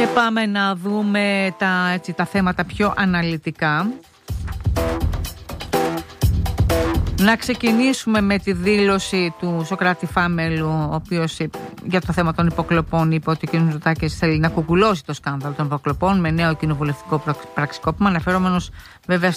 Και πάμε να δούμε τα θέματα πιο αναλυτικά. Να ξεκινήσουμε με τη δήλωση του Σωκράτη Φάμελου, ο οποίος για το θέμα των υποκλοπών είπε ότι ο κ. Μητσοτάκης θέλει να κουκουλώσει το σκάνδαλο των υποκλοπών με νέο κοινοβουλευτικό πραξικόπημα, αναφερόμενος βέβαια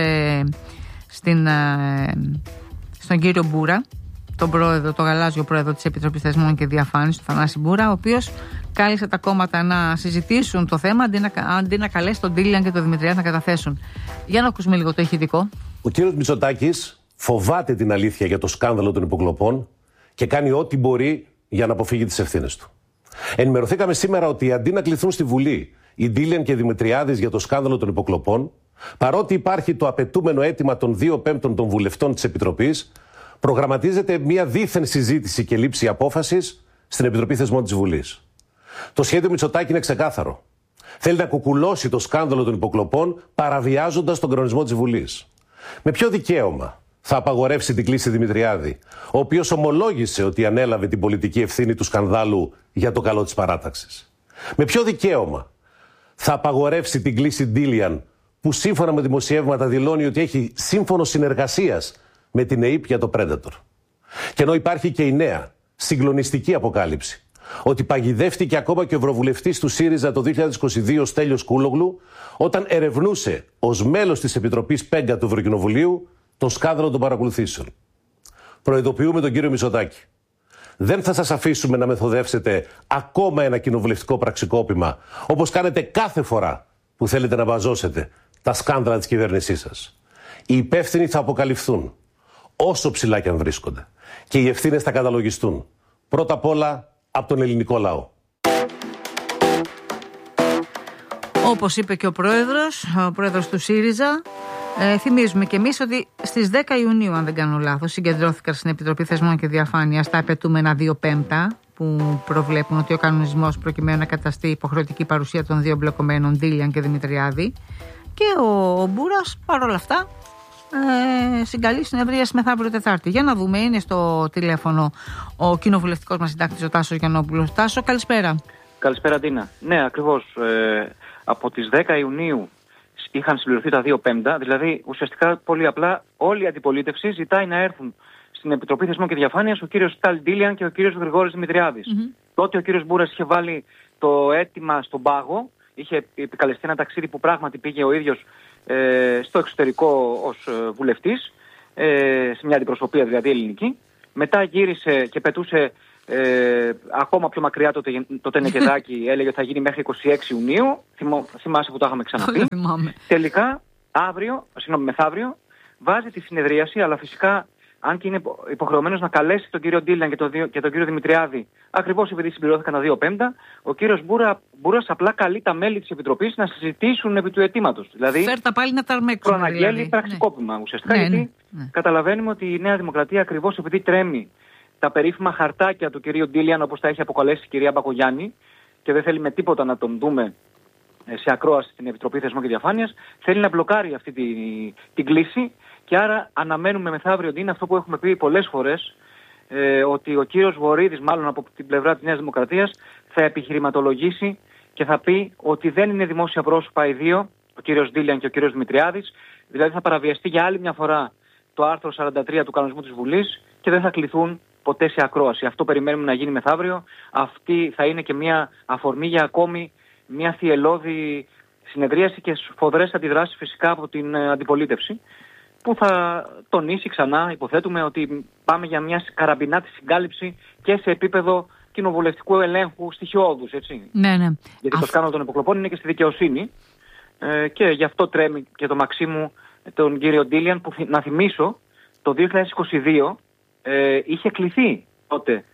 στον κύριο Μπούρα, τον γαλάζιο πρόεδρο της Επιτροπής Θεσμών και Διαφάνειας, τον Θανάση Μπούρα, ο οποίος κάλεσε τα κόμματα να συζητήσουν το θέμα αντί να καλέσει τον Ντίλιαν και τον Δημητριάδη να καταθέσουν. Για να ακούσουμε λίγο το ηχητικό. Ο κύριος Μητσοτάκης φοβάται την αλήθεια για το σκάνδαλο των υποκλοπών και κάνει ό,τι μπορεί για να αποφύγει τις ευθύνες του. Ενημερωθήκαμε σήμερα ότι αντί να κληθούν στη Βουλή οι Ντίλιαν και Δημητριάδης για το σκάνδαλο των υποκλοπών, παρότι υπάρχει το απαιτούμενο αίτημα των 2/5 των βουλευτών της Επιτροπής, προγραμματίζεται μια δίθεν συζήτηση και λήψη απόφασης στην Επιτροπή Θεσμών της Βουλής. Το σχέδιο Μητσοτάκη είναι ξεκάθαρο. Θέλει να κουκουλώσει το σκάνδαλο των υποκλοπών παραβιάζοντας τον κανονισμό της Βουλής. Με ποιο δικαίωμα θα απαγορεύσει την κλήση Δημητριάδη, ο οποίος ομολόγησε ότι ανέλαβε την πολιτική ευθύνη του σκανδάλου για το καλό της παράταξης? Με ποιο δικαίωμα θα απαγορεύσει την κλήση Ντίλιαν, που σύμφωνα με δημοσιεύματα δηλώνει ότι έχει σύμφωνο συνεργασίας με την ΕΥΠ για το Predator? Και ενώ υπάρχει και η νέα συγκλονιστική αποκάλυψη ότι παγιδεύτηκε ακόμα και ο ευρωβουλευτής του ΣΥΡΙΖΑ το 2022 Στέλιος Κούλογλου όταν ερευνούσε ως μέλος της Επιτροπής Πέγκα του Ευρωκοινοβουλίου τον σκάνδαλο των παρακολουθήσεων. Προειδοποιούμε τον κύριο Μητσοτάκη. Δεν θα σας αφήσουμε να μεθοδεύσετε ακόμα ένα κοινοβουλευτικό πραξικόπημα, όπως κάνετε κάθε φορά που θέλετε να βαζώσετε τα σκάνδαλα της κυβέρνησής σας. Οι υπεύθυνοι θα αποκαλυφθούν, όσο ψηλά και αν βρίσκονται, και οι ευθύνες θα καταλογιστούν. Πρώτα απ' όλα από τον ελληνικό λαό. Όπως είπε και ο πρόεδρος του ΣΥΡΙΖΑ, θυμίζουμε και εμείς ότι στις 10 Ιουνίου, αν δεν κάνω λάθος, συγκεντρώθηκαν στην Επιτροπή Θεσμών και Διαφάνειας τα απαιτούμενα 2/5 που προβλέπουν ότι ο κανονισμός προκειμένου να καταστεί υποχρεωτική παρουσία των δύο μπλεκομένων, Ντίλιαν και Δημητριάδη, και ο Μπούρας παρόλα αυτά συγκαλεί συνεδρίαση μεθαύριο Τετάρτη. Για να δούμε, είναι στο τηλέφωνο ο κοινοβουλευτικός μας συντάκτης, ο Τάσος Γιαννόπουλος. Τάσο, καλησπέρα. Καλησπέρα, Τίνα. Ναι, ακριβώς. Από τις 10 Ιουνίου είχαν συμπληρωθεί τα 2/5, δηλαδή ουσιαστικά πολύ απλά όλη η αντιπολίτευση ζητάει να έρθουν στην Επιτροπή Θεσμών και Διαφάνειας ο κύριος Στάλ Ντίλιαν και ο κύριος Γρηγόρης Δημητριάδης. Τότε ο κύριος Μπούρας είχε βάλει το αίτημα στον πάγο, είχε επικαλεστεί ένα ταξίδι που πράγματι πήγε ο ίδιος στο εξωτερικό ως βουλευτής, σε μια αντιπροσωπεία δηλαδή ελληνική. Μετά γύρισε και πετούσε ακόμα πιο μακριά το Τενεκεδάκι, έλεγε ότι θα γίνει μέχρι 26 Ιουνίου. Θυμάσαι που το είχαμε ξαναπεί. Τελικά, μεθαύριο, βάζει τη συνεδρίαση, αλλά φυσικά, αν και είναι υποχρεωμένος να καλέσει τον κύριο Ντίλιαν και τον κύριο Δημητριάδη, ακριβώς επειδή συμπληρώθηκαν τα 2/5, ο κύριος Μπούρας απλά καλεί τα μέλη της Επιτροπής να συζητήσουν επί του αιτήματος. Δηλαδή, φέρτα πάλι να τα αρμέξουν. Προαναγγέλει πραξικόπημα ουσιαστικά. Γιατί καταλαβαίνουμε ότι η Νέα Δημοκρατία, ακριβώς επειδή τρέμει τα περίφημα χαρτάκια του κυρίου Ντίλιαν, όπως τα έχει αποκαλέσει η κυρία Μπακογιάννη, και δεν θέλει με τίποτα να τον δούμε σε ακρόαση στην Επιτροπή Θεσμών και Διαφάνειας, θέλει να μπλοκάρει αυτή την κλίση. Και άρα αναμένουμε μεθαύριο ότι είναι αυτό που έχουμε πει πολλές φορές, ότι ο κύριος Βορίδης, μάλλον από την πλευρά της Νέας Δημοκρατίας, θα επιχειρηματολογήσει και θα πει ότι δεν είναι δημόσια πρόσωπα οι δύο, ο κύριος Ντίλιαν και ο κύριος Δημητριάδης, δηλαδή θα παραβιαστεί για άλλη μια φορά το άρθρο 43 του κανονισμού της Βουλής και δεν θα κληθούν ποτέ σε ακρόαση. Αυτό περιμένουμε να γίνει μεθαύριο. Αυτή θα είναι και μια αφορμή για ακόμη μια θυελλώδη συνεδρίαση και σφοδρές αντιδράσεις φυσικά από την αντιπολίτευση, που θα τονίσει ξανά, υποθέτουμε, ότι πάμε για μια καραμπινάτη συγκάλυψη και σε επίπεδο κοινοβουλευτικού ελέγχου στοιχειώδους, έτσι. Ναι. Γιατί το σκάνδαλο των υποκλοπών είναι και στη δικαιοσύνη, και γι' αυτό τρέμει και το Μαξίμου τον κύριο Ντίλιαν, που να θυμίσω το 2022 είχε κληθεί τότε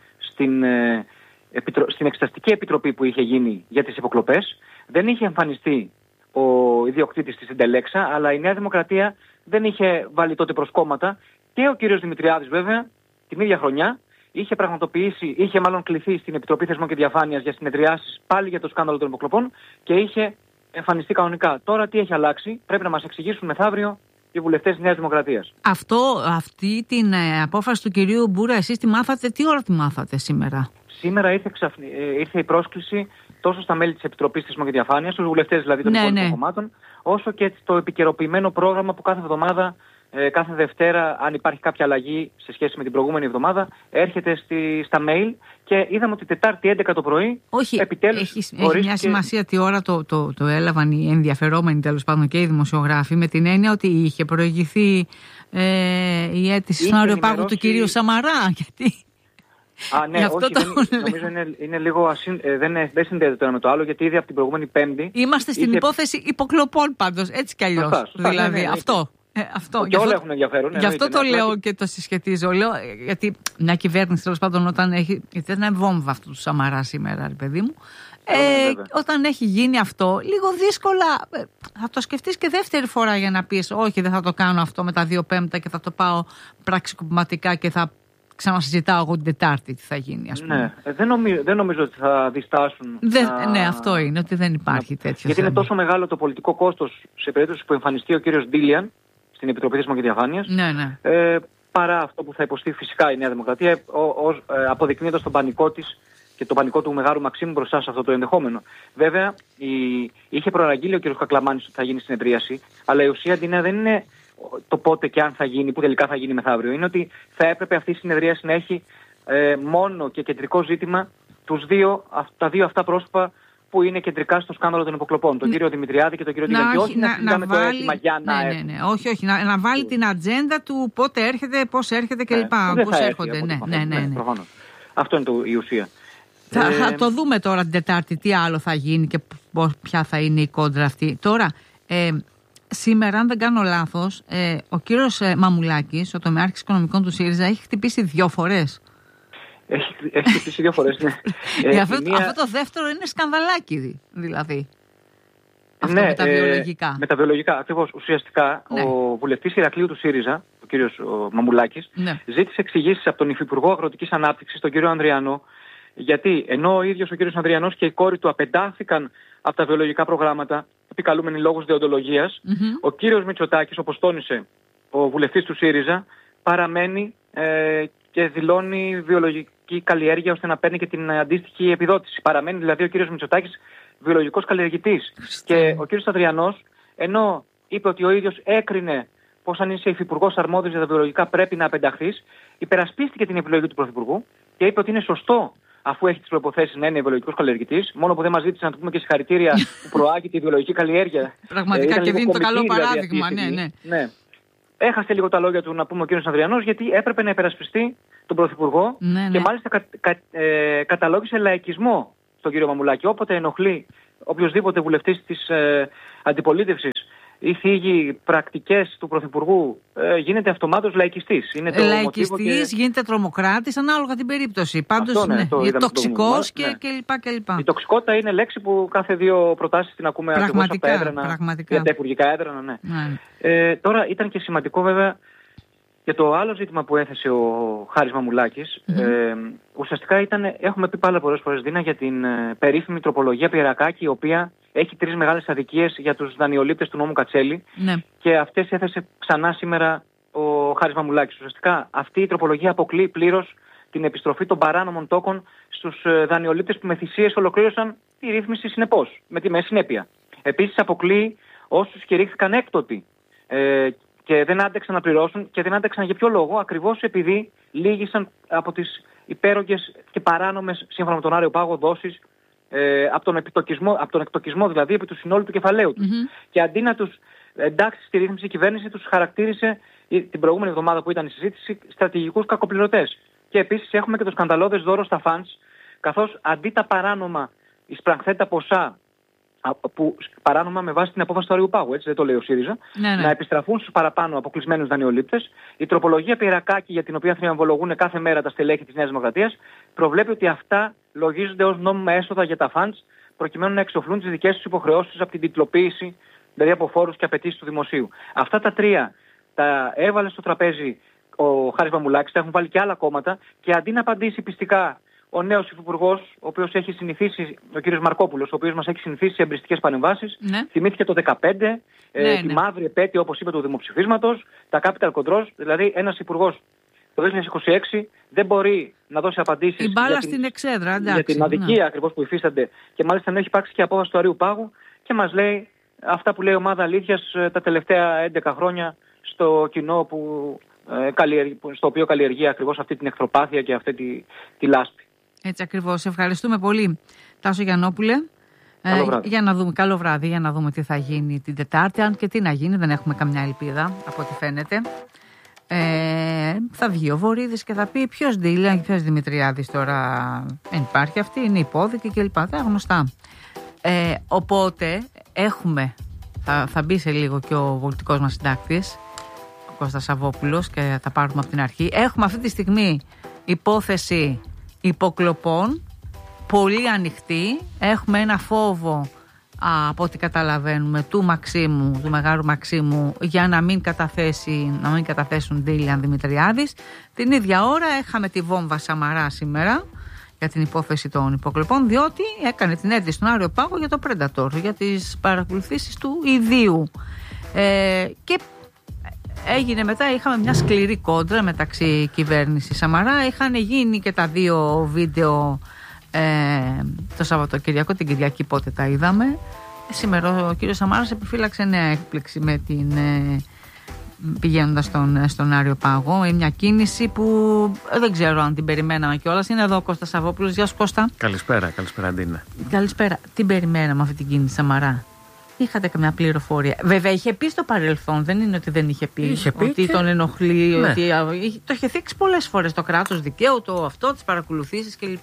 στην Εξεταστική Επιτροπή που είχε γίνει για τις υποκλοπές. Δεν είχε εμφανιστεί ο ιδιοκτήτης της Συντελέξα, αλλά η Νέα Δημοκρατία δεν είχε βάλει τότε προσκόμματα, και ο κύριος Δημητριάδης βέβαια την ίδια χρονιά είχε μάλλον κληθεί στην Επιτροπή Θεσμών και Διαφάνειας για συνεδριάσεις πάλι για το σκάνδαλο των υποκλοπών και είχε εμφανιστεί κανονικά. Τώρα τι έχει αλλάξει? Πρέπει να μας εξηγήσουν μεθαύριο οι βουλευτές της Νέας Δημοκρατίας. Αυτή την απόφαση του κυρίου Μπούρα, εσείς τη μάθατε, τι ώρα τη μάθατε σήμερα? Σήμερα ήρθε η πρόσκληση τόσο στα μέλη της Επιτροπής Θεσμών και Διαφάνειας, στους βουλευτές δηλαδή των υπόλοιπων κομμάτων, όσο και το επικαιροποιημένο πρόγραμμα που κάθε εβδομάδα, κάθε Δευτέρα, αν υπάρχει κάποια αλλαγή σε σχέση με την προηγούμενη εβδομάδα, έρχεται στα mail και είδαμε ότι Τετάρτη 11 το πρωί. Όχι, επιτέλους, έχει μια σημασία τι ώρα το έλαβαν οι ενδιαφερόμενοι, τέλος πάντων, και οι δημοσιογράφοι, με την έννοια ότι είχε προηγηθεί η αίτηση στον Άριο Πάγο του κυρίου Σαμαρά. Γιατί... ναι, όχι, νομίζω είναι λίγο δεν συνδέεται το ένα με το άλλο, γιατί ήδη από την προηγούμενη Πέμπτη. Είμαστε στην υπόθεση υποκλοπών πάντως, έτσι κι αλλιώς. Δηλαδή, αυτό. Και όλα έχουν ενδιαφέρον. Γι' αυτό το λέω και το συσχετίζω. Λέω, γιατί μια κυβέρνηση, τέλος πάντων, όταν έχει. Γιατί δεν είναι βόμβα αυτού του Σαμαρά σήμερα, ρε παιδί μου. Όταν έχει γίνει αυτό, λίγο δύσκολα θα το σκεφτείς και δεύτερη φορά για να πεις όχι, δεν θα το κάνω αυτό με τα 2/5 και θα το πάω πραξικοπηματικά και θα ξανασυζητάω εγώ την Τετάρτη τι θα γίνει, ας πούμε. Ναι, δεν νομίζω ότι θα διστάσουν. Ναι, αυτό είναι, ότι δεν υπάρχει τέτοιο. Γιατί είναι τόσο μεγάλο το πολιτικό κόστος σε περίπτωση που εμφανιστεί ο κύριος Ντίλιαν στην Επιτροπή Θεσμών και Διαφάνειας, παρά αυτό που θα υποστεί φυσικά η Νέα Δημοκρατία, αποδεικνύοντας τον πανικό της και τον πανικό του Μεγάρου Μαξίμου μπροστά σε αυτό το ενδεχόμενο. Βέβαια, είχε προαναγγείλει ο κ. Κακλαμάνης ότι θα γίνει συνεδρίαση, αλλά η ουσία αντί δεν είναι το πότε και αν θα γίνει, που τελικά θα γίνει μεθαύριο. Είναι ότι θα έπρεπε αυτή η συνεδρίαση να έχει μόνο και κεντρικό ζήτημα τα δύο αυτά πρόσωπα που είναι κεντρικά στο σκάνδαλο των υποκλοπών, τον κύριο Δημητριάδη και τον κύριο Τηλακή. Όχι να συζητάμε το αίτημα για να έρθει. Όχι, να βάλει την ατζέντα του πότε έρχεται, πώς έρχεται κλπ. Πώς έρχονται. Ναι. Προφανώς. Αυτό είναι η ουσία. Θα το δούμε τώρα την Τετάρτη τι άλλο θα γίνει και ποια θα είναι η κόντρα αυτή. Τώρα, σήμερα, αν δεν κάνω λάθος, ο κύριος Μαμουλάκης, ο τομεάρχης οικονομικών του ΣΥΡΙΖΑ, έχει χτυπήσει 2 φορές. Έχει χτυπήσει 2 φορές, ναι. Αυτό το δεύτερο είναι σκανδαλάκι, δηλαδή. Αυτό με τα βιολογικά. Με τα βιολογικά, ακριβώς. Ουσιαστικά, ο βουλευτής Ηρακλείου του ΣΥΡΙΖΑ, ο κύριος Μαμουλάκης, ζήτησε εξηγήσεις από τον Υφυπουργό Αγροτικής Ανάπτυξης, τον κύριο Ανδριανό, γιατί ενώ ο ίδιος ο κύριος Ανδριανός και η κόρη του απεντάχθηκαν από τα βιολογικά προγράμματα, επικαλούμενοι λόγους δεοντολογίας, ο κύριος Μητσοτάκης, όπως τόνισε ο βουλευτής του ΣΥΡΙΖΑ, παραμένει και δηλώνει βιολογική καλλιέργεια ώστε να παίρνει και την αντίστοιχη επιδότηση. Παραμένει δηλαδή ο κύριος Μητσοτάκης βιολογικός καλλιεργητής. Και ο κύριος Ανδριανός, ενώ είπε ότι ο ίδιος έκρινε πως αν είσαι υφυπουργός αρμόδιος για τα βιολογικά πρέπει να απενταχθείς, υπερασπίστηκε την επιλογή του Πρωθυπουργού και είπε ότι είναι σωστό, αφού έχει τις προϋποθέσεις, να είναι βιολογικός καλλιεργητής. Μόνο που δεν μας ζήτησε να του πούμε και συγχαρητήρια που προάγει τη βιολογική καλλιέργεια. Πραγματικά και δίνει το καλό παράδειγμα. Ναι. Έχασε λίγο τα λόγια του, να πούμε, ο κύριος Ανδριανός, γιατί έπρεπε να υπερασπιστεί τον Πρωθυπουργό και μάλιστα καταλόγησε λαϊκισμό στον κύριο Μαμουλάκη. Όποτε ενοχλεί οποιοδήποτε βουλευτής της αντιπολίτευσης ή θίγει πρακτικές του Πρωθυπουργού, γίνεται αυτομάτως λαϊκιστής. Λαϊκιστής, γίνεται τρομοκράτης, ανάλογα την περίπτωση. Πάντως τοξικός κλπ. Η τοξικότητα είναι λέξη που κάθε 2 προτάσεις την ακούμε ακριβώς από τα έδρανα, για τα υπουργικά έδρανα. Τώρα ήταν και σημαντικό βέβαια και το άλλο ζήτημα που έθεσε ο Χάρης Μαμουλάκης. Ουσιαστικά έχουμε πει πάρα πολλές φορές, Δίνα, για την περίφημη τροπολογία Πιερακάκη, η οποία έχει 3 μεγάλες αδικίες για τους δανειολήπτες του νόμου Κατσέλη. Και αυτές έθεσε ξανά σήμερα ο Χάρης Μαμουλάκης. Ουσιαστικά αυτή η τροπολογία αποκλείει πλήρως την επιστροφή των παράνομων τόκων στους δανειολήπτες που με θυσίες ολοκλήρωσαν τη ρύθμιση συνεπώς, με συνέπεια. Επίσης αποκλείει όσους κηρύχθηκαν έκτοτοι και δεν άντεξαν να πληρώσουν, και δεν άντεξαν για ποιο λόγο, ακριβώς επειδή λύγησαν από τις υπέρογγες και παράνομες, σύμφωνα με τον Άριο Πάγο, δόσεις από τον εκτοκισμό δηλαδή επί του συνόλου του κεφαλαίου τους. Και αντί να τους εντάξει στη ρύθμιση, η κυβέρνηση τους χαρακτήρισε την προηγούμενη εβδομάδα που ήταν η συζήτηση στρατηγικούς κακοπληρωτές. Και επίσης έχουμε και το σκανδαλώδες δώρο στα φαντς, καθώς αντί τα παράνομα εισπραχθέντα ποσά, που παράνομα με βάση την απόφαση του Άριου Πάγου, έτσι δεν το λέει ο ΣΥΡΙΖΑ, να επιστραφούν στους παραπάνω αποκλεισμένους δανειολήπτες, η τροπολογία Πιερακάκη, για την οποία θριαμβολογούν κάθε μέρα τα στελέχη της Νέας Δημοκρατίας, προβλέπει ότι αυτά λογίζονται ως νόμιμα έσοδα για τα φαντς, προκειμένου να εξοφλούν τις δικές τους υποχρεώσεις από την τιτλοποίηση, δηλαδή από φόρους και απαιτήσεις του δημοσίου. Αυτά τα 3 τα έβαλε στο τραπέζι ο Χάρης Μαμουλάκης, τα έχουν βάλει και άλλα κόμματα, και αντί να απαντήσει πιστικά ο νέος υφυπουργός, ο οποίος έχει συνηθίσει, ο κύριος Μαρκόπουλος, ο οποίος μας έχει συνηθίσει σε εμπριστικές παρεμβάσεις, θυμήθηκε το 2015, τη μαύρη επέτειο, όπως είπε, του δημοψηφίσματος, τα capital controls, δηλαδή ένας υπουργός το 2026 δεν μπορεί να δώσει απαντήσεις η μπάλα στην εξέδρα, για την αδικία ακριβώς που υφίστανται, και μάλιστα έχει υπάρξει και απόφαση του Αριού Πάγου, και μας λέει αυτά που λέει η ομάδα αλήθειας τα τελευταία 11 χρόνια στο κοινό στο οποίο καλλιεργεί ακριβώς αυτή την εχθροπάθεια και αυτή τη λάσπη. Έτσι ακριβώς. Ευχαριστούμε πολύ, Τάσο Γιαννόπουλε. Για να δούμε, καλό βράδυ, για να δούμε τι θα γίνει την Τετάρτη. Αν και τι να γίνει, δεν έχουμε καμιά ελπίδα από ό,τι φαίνεται. Θα βγει ο Βορίδης και θα πει ποιος Ντίλιαν και ποιος Δημητριάδης τώρα. Δεν υπάρχει, αυτή είναι υπόδικη κλπ. Τα γνωστά. Οπότε έχουμε, θα μπει σε λίγο και ο πολιτικός μας συντάκτης, ο Κώστας Σαββόπουλος, και θα πάρουμε από την αρχή. Έχουμε αυτή τη στιγμή υπόθεση υποκλοπών, πολύ ανοιχτή. Έχουμε ένα φόβο, από ό,τι καταλαβαίνουμε, του Μεγάλου Μαξίμου, για να μην καταθέσουν Ντίλιαν Δημητριάδης. Την ίδια ώρα είχαμε τη βόμβα Σαμαρά σήμερα για την υπόθεση των υποκλοπών, διότι έκανε την αίτηση στον Άριο Πάγο για το Predator, για τις παρακολουθήσεις του ιδίου. Και έγινε μετά, είχαμε μια σκληρή κόντρα μεταξύ κυβέρνησης Σαμαρά. Είχαν γίνει και τα δύο βίντεο το Σαββατοκυριακό, την Κυριακή πότε τα είδαμε. Σήμερα ο κύριος Σαμάρας επιφύλαξε νέα έκπληξη με την πηγαίνοντας στον Άριο Πάγο. Είναι μια κίνηση που δεν ξέρω αν την περιμέναμε κιόλας. Είναι εδώ ο Κώστας Σαββόπουλος. Γεια σου, Κώστα. Καλησπέρα, Αντίνα. Καλησπέρα. Την περιμέναμε αυτή την κίνηση, Σαμαρά? Είχατε καμιά πληροφορία? Βέβαια, είχε πει στο παρελθόν, δεν είναι ότι δεν είχε πει ότι τον ενοχλεί, ότι το είχε θίξει πολλές φορές το κράτος δικαίου, τις παρακολουθήσεις κλπ.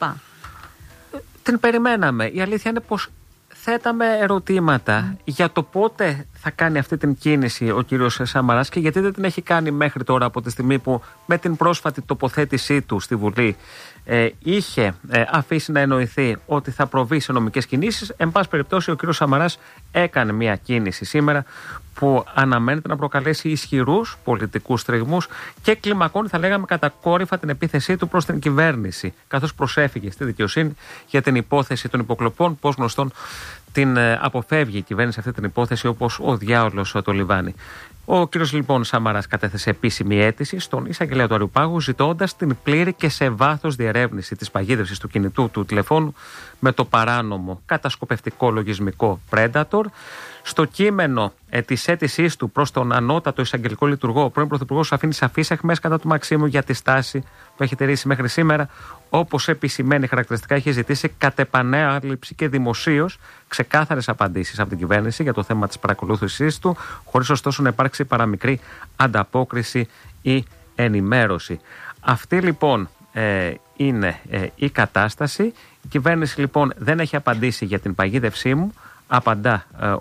Την περιμέναμε. Η αλήθεια είναι πως θέταμε ερωτήματα για το πότε θα κάνει αυτή την κίνηση ο κύριος Σαμαράς και γιατί δεν την έχει κάνει μέχρι τώρα, από τη στιγμή που με την πρόσφατη τοποθέτησή του στη Βουλή είχε αφήσει να εννοηθεί ότι θα προβεί σε νομικές κινήσεις. Εν πάση περιπτώσει, ο κύριος Σαμαράς έκανε μια κίνηση σήμερα που αναμένεται να προκαλέσει ισχυρούς πολιτικούς τριγμούς και κλιμακώνει, θα λέγαμε, κατακόρυφα την επίθεσή του προς την κυβέρνηση, καθώς προσέφυγε στη δικαιοσύνη για την υπόθεση των υποκλοπών. Πώς γνωστόν την αποφεύγει η κυβέρνηση αυτή την υπόθεση όπως ο διάολος το λιβάνι. Ο κύριος λοιπόν Σαμαράς κατέθεσε επίσημη αίτηση στον εισαγγελέα του Αριού Πάγου, ζητώντας την πλήρη και σε βάθος διερεύνηση της παγίδευσης του κινητού του τηλεφώνου με το παράνομο κατασκοπευτικό λογισμικό Predator. Στο κείμενο της αίτησής του προς τον ανώτατο εισαγγελικό λειτουργό, ο πρώην Πρωθυπουργός αφήνει σαφείς αιχμές κατά του Μαξίμου για τη στάση που έχει τηρήσει μέχρι σήμερα. Όπως επισημαίνει χαρακτηριστικά, έχει ζητήσει κατ' επανάληψη και δημοσίως ξεκάθαρες απαντήσεις από την κυβέρνηση για το θέμα της παρακολούθησής του, χωρίς ωστόσο να υπάρξει παραμικρή ανταπόκριση ή ενημέρωση. Αυτή λοιπόν είναι η κατάσταση. Η κυβέρνηση λοιπόν δεν έχει απαντήσει για την παγίδευσή μου. Απαντά,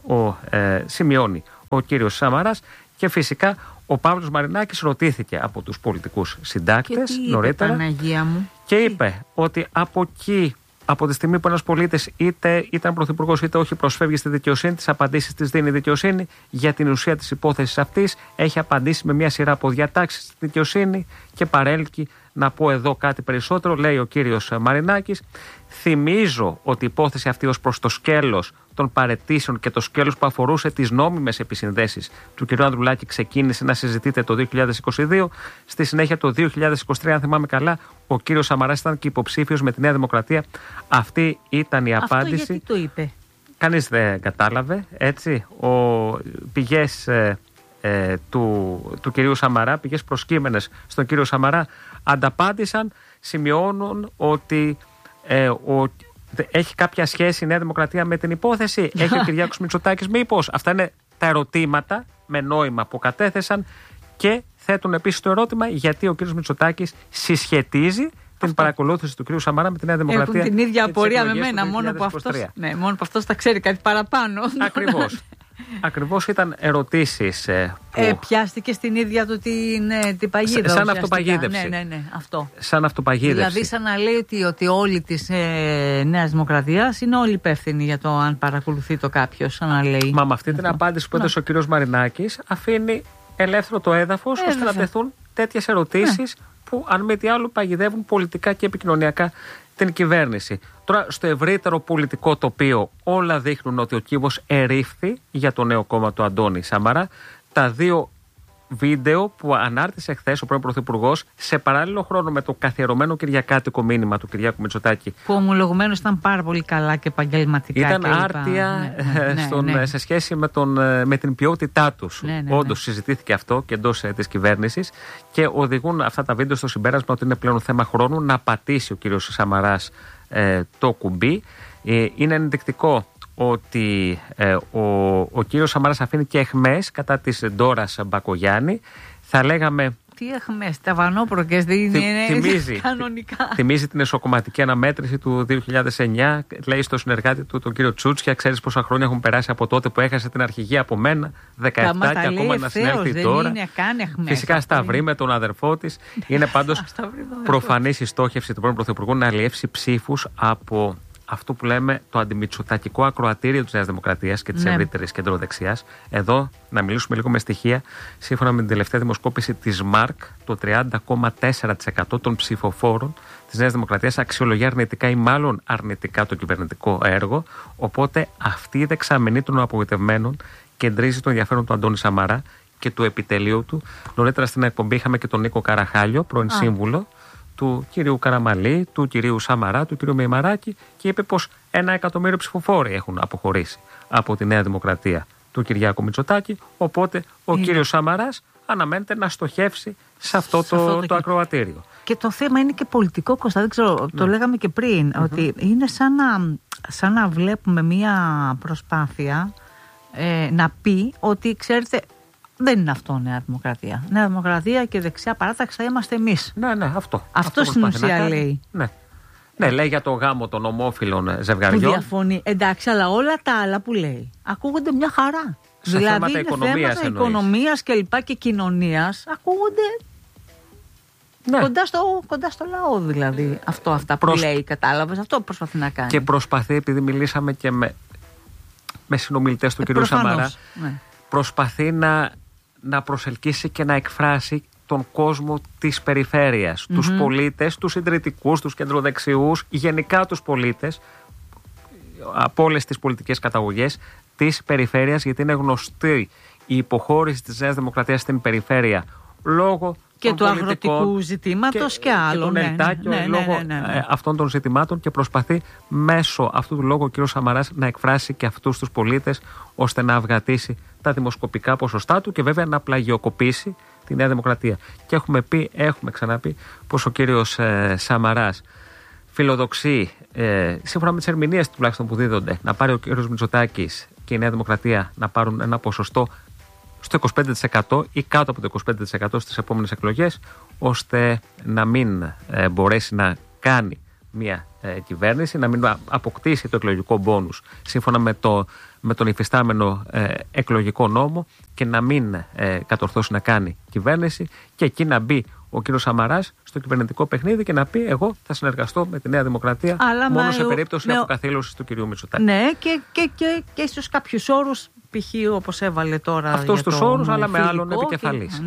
σημειώνει ο κύριος Σαμαράς, και φυσικά ο Παύλος Μαρινάκης ρωτήθηκε από τους πολιτικούς συντάκτες νωρίτερα και είπε ότι από τη στιγμή που ένας πολίτης είτε ήταν πρωθυπουργός είτε όχι προσφεύγει στη δικαιοσύνη, τις απαντήσεις τις δίνει η δικαιοσύνη. Για την ουσία της υπόθεσης αυτής έχει απαντήσει με μια σειρά από διατάξεις στη δικαιοσύνη και παρέλκει να πω εδώ κάτι περισσότερο. Λέει ο κύριος Μαρινάκης: θυμίζω ότι η υπόθεση αυτή ως προς το σκέλος των παραιτήσεων και το σκέλος που αφορούσε τις νόμιμες επισυνδέσεις του κ. Ανδρουλάκη ξεκίνησε να συζητείται το 2022. Στη συνέχεια, το 2023, αν θυμάμαι καλά, ο κ. Σαμαράς ήταν και υποψήφιος με τη Νέα Δημοκρατία. Αυτή ήταν η απάντηση. Αυτό γιατί το είπε? Κανείς δεν κατάλαβε, έτσι. Πηγές του κυρίου Σαμαρά, πηγές προσκύμενες στον κύριο Σαμαρά, ανταπάντησαν, σημειώνουν ότι έχει κάποια σχέση η Νέα Δημοκρατία με την υπόθεση, έχει ο Κυριάκος Μητσοτάκης μήπως? Αυτά είναι τα ερωτήματα με νόημα που κατέθεσαν, και θέτουν επίσης το ερώτημα γιατί ο κύριος Μητσοτάκης συσχετίζει την παρακολούθηση του κύριου Σαμαρά με τη Νέα Δημοκρατία. Έχουν την ίδια απορία με μένα, μόνο που αυτός θα ξέρει κάτι παραπάνω. Ακριβώς ήταν ερωτήσεις που... πιάστηκε στην ίδια του την παγίδα. Σαν αυτοπαγίδευση. Ναι, αυτό. Σαν αυτοπαγίδευση. Δηλαδή σαν να λέει ότι όλοι της Νέας Δημοκρατίας είναι όλοι υπεύθυνοι για το αν παρακολουθεί το κάποιος. Σαν να λέει. Μα με αυτή την απάντηση που έδωσε ο κύριος Μαρινάκης αφήνει ελεύθερο το έδαφος ώστε να τεθούν τέτοιες ερωτήσεις που αν με τι άλλο παγιδεύουν πολιτικά και επικοινωνιακά την κυβέρνηση. Τώρα, στο ευρύτερο πολιτικό τοπίο, όλα δείχνουν ότι ο κύβος ερήφθη για το νέο κόμμα του Αντώνη Σαμαρά. Τα δύο βίντεο που ανάρτησε χθες ο πρώην Πρωθυπουργός σε παράλληλο χρόνο με το καθιερωμένο κυριακάτικο μήνυμα του Κυριάκου Μητσοτάκη. Που ομολογουμένως ήταν πάρα πολύ καλά και επαγγελματικά. Ήταν άρτια σε σχέση με την ποιότητά τους. Όντως συζητήθηκε αυτό και εντός της κυβέρνησης και οδηγούν αυτά τα βίντεο στο συμπέρασμα ότι είναι πλέον θέμα χρόνου να πατήσει ο κύριος Σαμαράς το κουμπί. Είναι ενδεικτικό ότι ο κύριος Σαμαράς αφήνει και αιχμές κατά της Ντόρας Μπακογιάννη. Θα λέγαμε... Τι αιχμές, τα βανόπροκες δεν είναι κανονικά. Θυμίζει την εσωκομματική αναμέτρηση του 2009. Λέει στο συνεργάτη του, τον κύριο Τσούτσια, ξέρεις πόσα χρόνια έχουν περάσει από τότε που έχασε την αρχηγή από μένα, 17 και ακόμα να συνέλθει τώρα. Φυσικά σταυρεί με τον αδερφό της. Είναι πάντως προφανής η στόχευση του πρώην Πρωθυπουργού να αλλιεύσει ψήφους από αυτό που λέμε το αντιμητσοτακικό ακροατήριο της Νέας Δημοκρατίας και της ευρύτερης κεντροδεξιάς. Εδώ, να μιλήσουμε λίγο με στοιχεία, σύμφωνα με την τελευταία δημοσκόπηση της ΜΑΡΚ, το 30,4% των ψηφοφόρων της Νέας Δημοκρατίας αξιολογεί αρνητικά ή μάλλον αρνητικά το κυβερνητικό έργο. Οπότε αυτή η δεξαμενή των απογοητευμένων κεντρίζει το ενδιαφέρον του Αντώνη Σαμαρά και του επιτελείου του. Νωρίτερα στην εκπομπή είχαμε και τον Νίκο Καραχάλιο, πρώην σύμβουλο του κυρίου Καραμαλή, του κυρίου Σαμαρά, του κυρίου Μεϊμαράκη, και είπε πως 1 εκατομμύριο ψηφοφόροι έχουν αποχωρήσει από τη Νέα Δημοκρατία του Κυριάκου Μητσοτάκη. Οπότε ο κύριος Σαμαράς αναμένεται να στοχεύσει σε αυτό το ακροατήριο. Και το θέμα είναι και πολιτικό, Κώστα, δεν ξέρω, το λέγαμε και πριν, ότι είναι σαν να βλέπουμε μία προσπάθεια να πει ότι, ξέρετε, δεν είναι αυτό Νέα Δημοκρατία. Νέα Δημοκρατία και δεξιά παράταξη θα είμαστε εμείς. Ναι, αυτό. Αυτό στην ουσία λέει. Ναι, λέει για το γάμο των ομόφυλων ζευγαριών. Που διαφωνεί. Εντάξει, αλλά όλα τα άλλα που λέει ακούγονται μια χαρά. Σε δηλαδή θέματα οικονομίας και λοιπά και κοινωνίας ακούγονται κοντά στο λαό, δηλαδή. Αυτά που λέει, κατάλαβες. Αυτό προσπαθεί να κάνει. Και προσπαθεί, επειδή μιλήσαμε και με συνομιλητές του κ. Σαμαρά, προσπαθεί να προσελκύσει και να εκφράσει τον κόσμο της περιφέρειας, τους πολίτες, τους συντηρητικούς, τους κεντροδεξιούς, γενικά τους πολίτες από όλες τις πολιτικές καταγωγές της περιφέρειας, γιατί είναι γνωστή η υποχώρηση της Νέας Δημοκρατίας στην περιφέρεια λόγω και του αγροτικού ζητήματος και άλλων. Λόγω αυτών των ζητημάτων, και προσπαθεί μέσω αυτού του λόγου ο κ. Σαμαράς να εκφράσει και αυτούς τους πολίτες, ώστε να αυγατήσει τα δημοσκοπικά ποσοστά του και βέβαια να πλαγιοκοπήσει τη Νέα Δημοκρατία. Και έχουμε ξαναπεί πως ο κύριος Σαμαράς φιλοδοξεί, σύμφωνα με τις ερμηνείες τουλάχιστον που δίδονται, να πάρει ο κύριος Μητσοτάκης και η Νέα Δημοκρατία να πάρουν ένα ποσοστό στο 25% ή κάτω από το 25% στις επόμενες εκλογές, ώστε να μην μπορέσει να κάνει μια κυβέρνηση, να μην αποκτήσει το εκλογικό μπόνους σύμφωνα με τον υφιστάμενο εκλογικό νόμο και να μην κατορθώσει να κάνει κυβέρνηση, και εκεί να μπει ο κύριος Σαμαράς στο κυβερνητικό παιχνίδι και να πει: εγώ θα συνεργαστώ με τη Νέα Δημοκρατία μόνο σε περίπτωση αποκαθήλωσης του κυρίου Μητσοτάκη. Ναι, και ίσως κάποιους όρους, π.χ. όπως έβαλε τώρα. Αυτούς τους όρους, αλλά με άλλον επικεφαλής.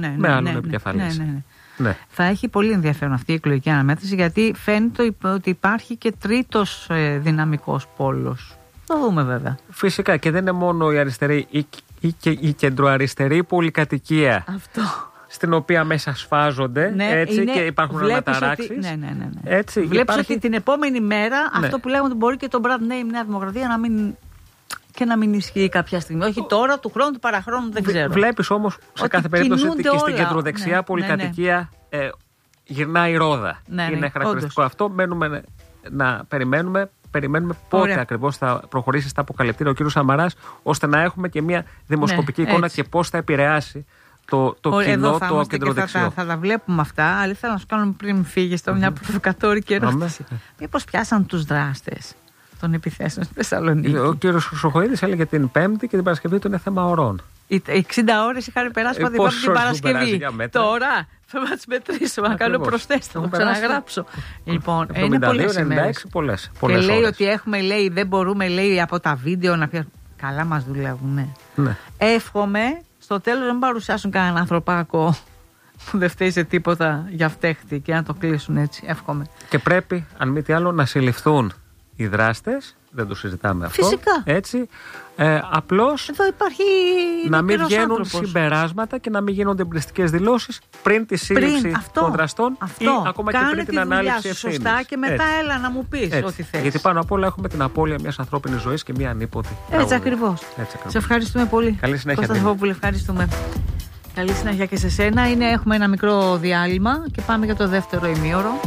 Ναι. Θα έχει πολύ ενδιαφέρον αυτή η εκλογική αναμέτρηση, γιατί φαίνεται ότι υπάρχει και τρίτος δυναμικός πόλος. Το δούμε βέβαια. Φυσικά, και δεν είναι μόνο η αριστερή ή και η κεντροαριστερή πολυκατοικία. Αυτό. Στην οποία μέσα σφάζονται, και υπάρχουν αναταράξεις. Ναι. Βλέπεις ότι την επόμενη μέρα αυτό που λέγαμε ότι μπορεί και το brand name Νέα Δημοκρατία να μην ισχύει κάποια στιγμή. Όχι τώρα, του χρόνου, του παραχρόνου, δεν ξέρω. Βλέπεις όμως σε κάθε περίπτωση ότι και στην κεντροδεξιά πολυκατοικία γυρνάει ρόδα. Είναι χαρακτηριστικό αυτό. Μένουμε να περιμένουμε πότε ακριβώς θα προχωρήσει στα αποκαλυπτήρια ο κ. Σαμαράς, ώστε να έχουμε και μια δημοσκοπική εικόνα και πώς θα επηρεάσει το κοινό, το κεντροδεξιό. Θα τα βλέπουμε αυτά, αλλά ήθελα να σου κάνω πριν φύγεις μια προβοκατόρικη ερώτηση. Μήπως πιάσαν τους δράστες των επιθέσεων στη Θεσσαλονίκη? Ο κύριος Χρυσοχοΐδης έλεγε την Πέμπτη και την Παρασκευή του είναι θέμα ωρών. 60 ώρες είχαν περάσει από την Παρασκευή. Τώρα θα μας μετρήσουμε, να κάνω προσθέσεις, θα το ξαναγράψω. Λοιπόν, είναι πολλές ημέρες. Και λέει ότι δεν μπορούμε, από τα βίντεο να πιάσουμε. Καλά μας δουλεύουν. Εύχομαι στο τέλος να μην παρουσιάσουν κανέναν ανθρωπάκο που δεν φταίει σε τίποτα για φταίχτη και να το κλείσουν έτσι. Εύχομαι. Και πρέπει, αν μη τι άλλο, να συλληφθούν οι δράστες. Δεν το συζητάμε αυτό. Φυσικά. Έτσι. Απλώς εδώ υπάρχει να μην βγαίνουν άνθρωπος. Συμπεράσματα και να μην γίνονται εμπριστικές δηλώσεις πριν τη σύλληψη των δραστών ή ακόμα και πριν την ανάληψη ευθύνης. Σωστά και μετά έλα να μου πεις ό,τι θες. Γιατί πάνω απ' όλα έχουμε την απώλεια μιας ανθρώπινης ζωής και μια ανίποτη. Έτσι ακριβώς. Σε ευχαριστούμε πολύ. Καλή συνέχεια. Κώστα, ευχαριστούμε. Καλή συνέχεια και σε σένα. Έχουμε ένα μικρό διάλειμμα και πάμε για το δεύτερο ημίωρο.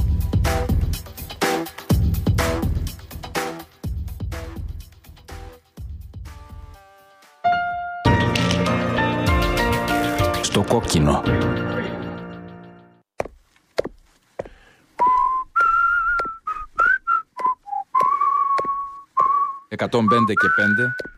Στο κόκκινο. 105 και 5.